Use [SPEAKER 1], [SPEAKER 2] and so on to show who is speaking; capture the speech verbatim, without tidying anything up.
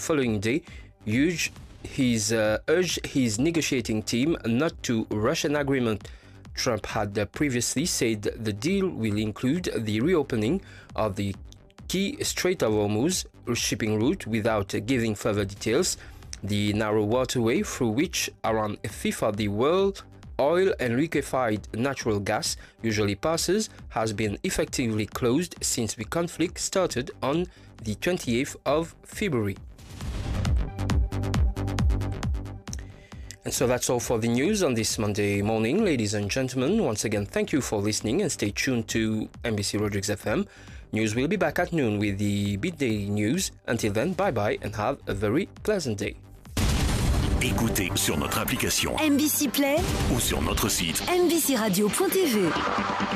[SPEAKER 1] following day, urged his, uh, urged his negotiating team not to rush an agreement. Trump had uh, previously said the deal will include the reopening of the key Strait of Hormuz shipping route without uh, giving further details. The narrow waterway through which around a fifth of the world oil and liquefied natural gas usually passes has been effectively closed since the conflict started on the twenty-eighth of February. And so that's all for the news on this Monday morning, ladies and gentlemen. Once again, thank you for listening and stay tuned to M B C Rodrigues F M. News will be back at noon with the midday news. Until then, bye-bye and have a very pleasant day.
[SPEAKER 2] Écoutez sur notre application
[SPEAKER 3] M B C Play
[SPEAKER 2] ou sur notre site
[SPEAKER 3] m b c radio point t v.